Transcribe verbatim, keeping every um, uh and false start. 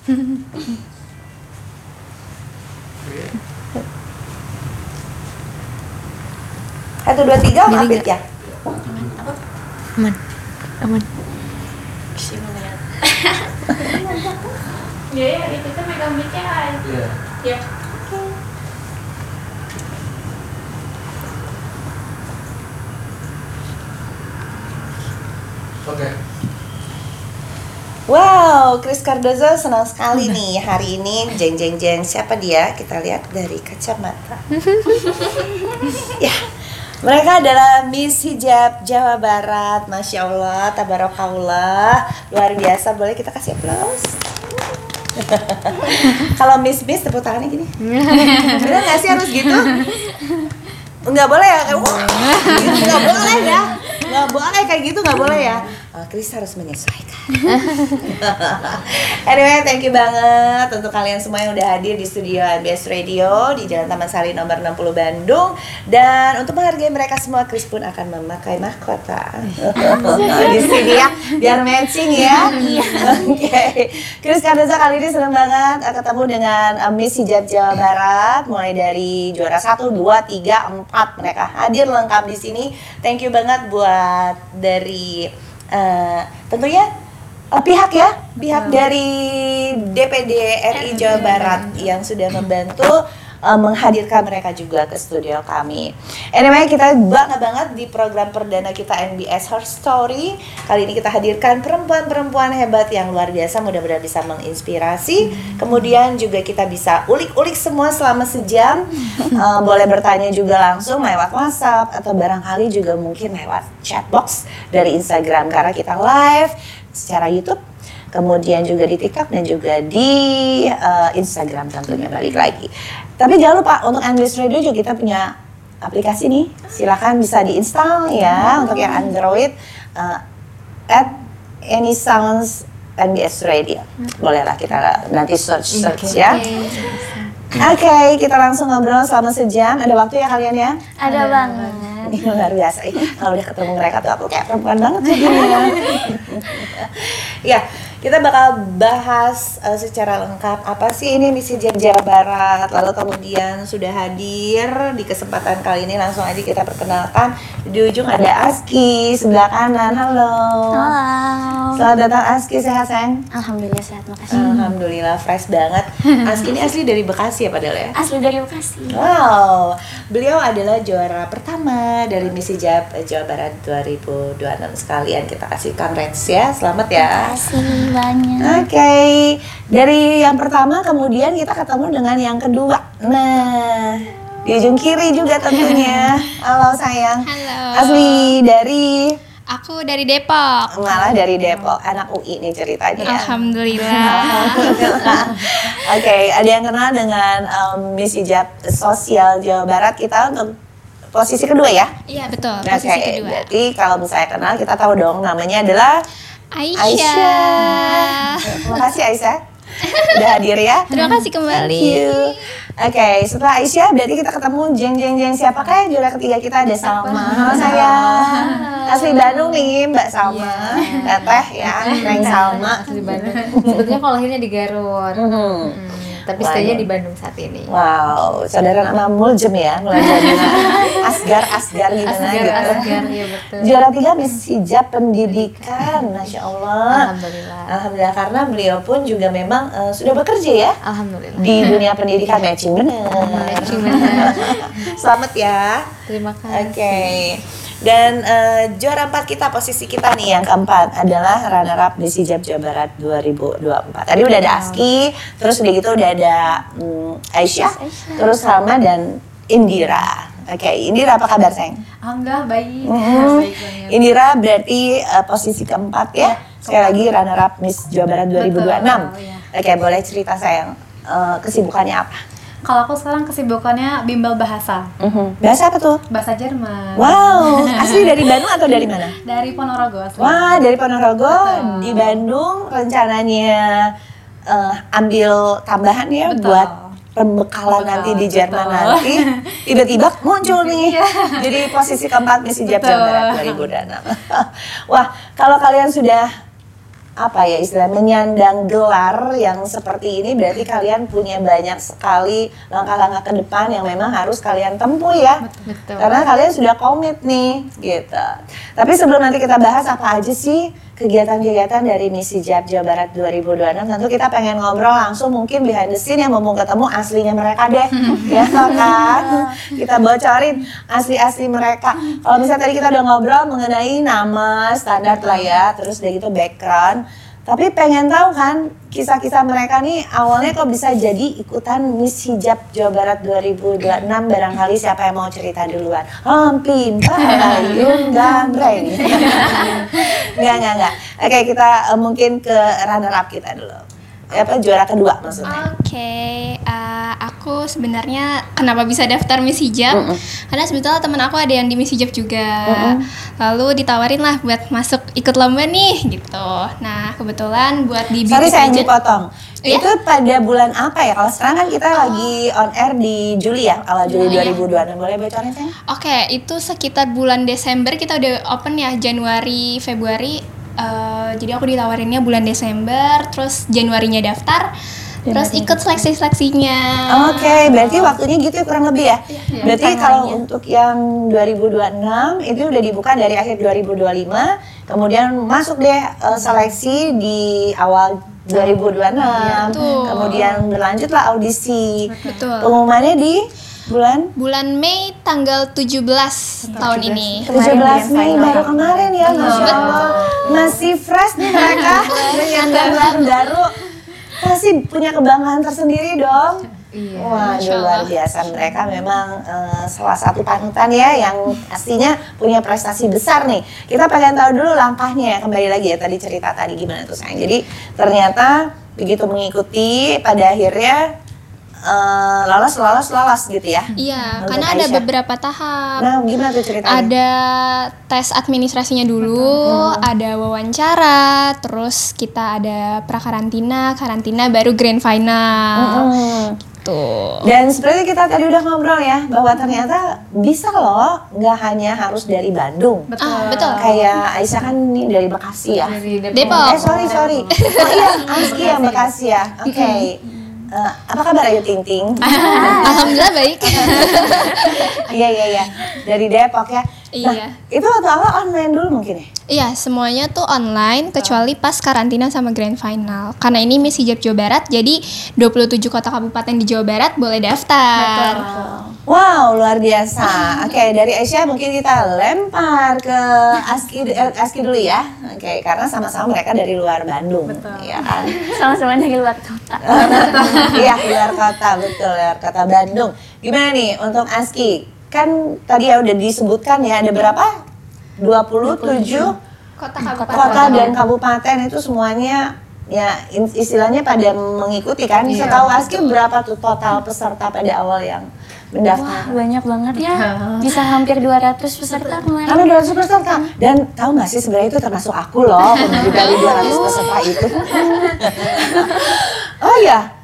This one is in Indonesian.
Satu dua tiga update ya. Aman, aman. Bisa melihat. Ya ya itu tuh megang mic aja. Iya. Ya. Oke. Wow, Chris Cardozo senang sekali nih hari ini. Jeng jeng jeng, siapa dia? Kita lihat dari kacamata. Ya, mereka adalah Miss Hijab Jawa Barat. Masya Allah, tabarakallah, luar biasa. Boleh kita kasih aplaus? Kalau Miss Miss tepuk tangannya gini. Bener nggak sih harus gitu? Nggak boleh ya, kayak wah, gitu, nggak boleh ya, nggak boleh kayak gitu, nggak boleh ya. Uh, Chris harus menyesuaikan. Anyway, thank you banget untuk kalian semua yang udah hadir di studio N B S Radio di Jalan Taman Sari nomor enam puluh Bandung. Dan untuk menghargai mereka semua, Chris pun akan memakai mahkota di sini ya, biar matching ya. Oke, okay. Chris Cardozo kali ini senang banget ketemu dengan Miss Hijab Jawa Barat, mulai dari juara satu, dua, tiga, empat mereka hadir lengkap di sini. Thank you banget buat dari uh, tentunya uh, pihak ya, pihak dari D P D R I Jawa Barat yang sudah membantu uh, menghadirkan mereka juga ke studio kami. Anyway, kita bangga banget di program perdana kita N B S Her Story. Kali ini kita hadirkan perempuan-perempuan hebat yang luar biasa, mudah-mudahan bisa menginspirasi. Kemudian juga kita bisa ulik-ulik semua selama sejam. Uh, boleh bertanya juga langsung lewat WhatsApp atau barangkali juga mungkin lewat chatbox dari Instagram karena kita live secara YouTube. Kemudian juga di TikTok dan juga di uh, Instagram tentunya balik lagi. Tapi jangan lupa untuk N B S Radio juga kita punya aplikasi nih. Silakan bisa diinstal ya untuk yang Android uh, at Any Sounds N B S Radio. Bolehlah kita nanti search search ya. Oke, okay, kita langsung ngobrol selama sejam. Ada waktu ya kalian ya? Ada banget. Ini luar biasa. Kalau udah ketemu mereka tuh aku kayak perempuan banget jadinya. Ya, kita bakal bahas uh, secara lengkap apa sih ini Miss Hijab Jawa Barat. Lalu kemudian sudah hadir di kesempatan kali ini, langsung aja kita perkenalkan. Di ujung ada Aski, sebelah kanan. Halo. Halo. Selamat datang Aski, sehat sayang? Alhamdulillah sehat, makasih. Alhamdulillah fresh banget. Aski ini asli dari Bekasi ya padahal ya? Asli dari Bekasi. Wow, beliau adalah juara pertama dari Miss Hijab Jawa Barat dua ribu dua puluh enam. Sekalian kita kasih congrats ya, selamat ya. Terima kasih banyak. Oke, okay. Dari yang pertama kemudian kita ketemu dengan yang kedua. Nah, di ujung kiri juga tentunya. Halo sayang. Halo. Asli dari? Aku dari Depok. Malah dari Depok, anak U I nih ceritanya ya. Alhamdulillah. Alhamdulillah. Oke, okay, ada yang kenal dengan um, Miss Hijab Sosial Jawa Barat kita untuk posisi kedua ya? Iya betul, Oke, posisi okay, kedua. Berarti kalau misalnya kenal kita tahu dong namanya adalah Aisyah. Aisyah. Terima kasih Aisyah udah hadir ya. Terima kasih kembali. Thank you. Oke, okay, setelah Aisyah berarti kita ketemu jeng jeng jeng siapakah yang juara ketiga kita? Ada Salma. Halo sayang. Asli Bandung nih Mbak Salma. Yeah. Teteh ya, Neng Salma. Asli Bandung. Sebetulnya kalau lahirnya di Garut. Mm-hmm. Hmm. Tapi stay-nya di Bandung saat ini. Wow, saudara nama Muljem ya, mulai Asgar Asgar gimana Asgar, gitu. Asgar, iya betul. Juara tiga Miss Hijab Pendidikan, Masya Allah. Alhamdulillah. Alhamdulillah karena beliau pun juga memang uh, sudah bekerja ya. Alhamdulillah. Di dunia pendidikan, matching bener. Matching bener. Selamat ya. Terima kasih. Oke. Okay. Dan uh, juara empat kita, posisi kita nih yang keempat adalah runner up Miss Hijab Jawa Barat dua ribu dua puluh empat. Tadi udah ada Aski, terus udah gitu udah ada um, Aisyah, Aisyah, terus Salma dan Indira. Oke, okay, Indira apa kabar sayang? Alhamdulillah baik. Mm-hmm. Baik banget. Indira berarti uh, posisi keempat ya. Sekali lagi runner up Miss Jawa Barat dua ribu dua puluh enam. Ya. Oke, okay, boleh cerita sayang uh, kesibukannya apa? Kalau aku sekarang kesibukannya bimbel bahasa. Mm-hmm. Bahasa apa tuh? Bahasa Jerman. Wow, asli dari Bandung atau dari mana? Dari Ponorogo asli. Wah, dari Ponorogo. Betul. Di Bandung rencananya uh, ambil tambahan ya. Betul. Buat pembekalan nanti di Jerman. Betul. Nanti tiba-tiba muncul nih. Jadi posisi keempat Miss Hijab Jawa Barat dua ribu dua puluh enam. Wah, kalau kalian sudah apa ya istilah menyandang gelar yang seperti ini, berarti kalian punya banyak sekali langkah-langkah ke depan yang memang harus kalian tempuh ya. Betul. Karena kalian sudah komit nih gitu. Tapi sebelum nanti kita bahas apa aja sih kegiatan-kegiatan dari Miss Hijab Jawa Barat dua ribu dua puluh enam, tentu kita pengen ngobrol langsung mungkin behind the scene yang mumpung ketemu aslinya mereka deh. Ya kan? Kita bocorin asli-asli mereka. Kalau misalnya tadi kita udah ngobrol mengenai nama standar lah ya, terus udah gitu background. Tapi pengen tahu kan kisah-kisah mereka nih awalnya kok bisa jadi ikutan Miss Hijab Jawa Barat dua ribu dua puluh enam, barangkali siapa yang mau cerita duluan? Hampim, Payung, Gambreng. Enggak, enggak, enggak. Oke, kita uh, mungkin ke runner up kita dulu. Apa juara kedua maksudnya? Oke, uh, aku sebenarnya kenapa bisa daftar Miss Hijab? Mm-mm. Karena sebetulnya temen aku ada yang di Miss Hijab juga. Mm-mm. Lalu ditawarin lah buat masuk ikut lomba nih gitu. Nah kebetulan buat di Sorry beauty saya pageant- dipotong. Iya? Itu pada bulan apa ya? Kalau sekarang kan kita lagi on air di Juli ya, awal Juli Oh, dua iya. ribu dua puluh enam. Boleh bocorin saya? Oke, itu sekitar bulan Desember kita udah open ya, Januari, Februari. Uh, jadi aku ditawarinnya bulan Desember, terus Januarinya daftar, terus ikut seleksi-seleksinya. Oke, berarti waktunya gitu ya kurang lebih ya. Iya, Berarti timelinenya. kalau untuk yang dua ribu dua puluh enam itu udah dibuka dari akhir dua ribu dua puluh lima, kemudian masuk deh uh, seleksi di awal dua ribu dua puluh enam, Betul. kemudian berlanjutlah audisi. Betul. Pengumumannya di bulan Bulan Mei tanggal tujuh belas tahun ini. tujuh belas Kemarin Mei, grand baru final. kemarin ya, Masya Allah. Masih fresh nih mereka dengan gambar baru. Pasti punya kebanggaan tersendiri dong. Iya. Wah, Masya luar Allah. biasa, mereka memang eh, salah satu panutan ya yang pastinya punya prestasi besar nih. Kita pengen tahu dulu langkahnya ya, kembali lagi ya tadi cerita tadi gimana tuh sayang. Jadi ternyata begitu mengikuti pada akhirnya eh, lolos lolos lolos gitu ya. Iya, Untuk karena ada Aisyah. beberapa tahap. Nah, gimana tuh ceritanya? Ada tes administrasinya dulu, ada wawancara, terus kita ada prakarantina, karantina, baru grand final. Mm-mm. Tuh. Dan seperti kita tadi udah ngobrol ya, bahwa ternyata bisa loh, nggak hanya harus dari Bandung. Ah, betul. Kayak Aisyah kan ini dari Bekasi ya. Dari Depok. Eh sorry sorry, oh iya Aski yang Bekasi ya. Oke. Eh, apa kabar Ayu Ting Ting? Alhamdulillah baik. Iya iya iya. Dari Depok ya. Nah, Iya. itu waktu awal online dulu mungkin ya. Iya, semuanya tuh online kecuali pas karantina sama grand final. Karena ini Miss Hijab Jawa Barat, jadi dua puluh tujuh kota kabupaten di Jawa Barat boleh daftar. Wow, luar biasa. Oke, dari Aisyah mungkin kita lempar ke Aski, eh, Aski dulu ya. Oke, karena sama-sama mereka dari luar Bandung. Iya kan? Sama-sama dari luar kota. Iya, luar kota, betul, luar kota Bandung. Gimana nih untuk Aski? Kan tadi ya udah disebutkan ya, ada berapa? dua puluh tujuh Kota kota dan kabupaten itu semuanya ya in- istilahnya pada mengikuti kan. Setahu Aski berapa tuh total peserta pada awal yang Wah, mendaftar? banyak banget ya. Bisa hampir dua ratus peserta kemarin. Karena dua ratus peserta. Dan tahu nggak sih sebenarnya itu termasuk aku loh, dari dua ratus peserta itu. Oh ya,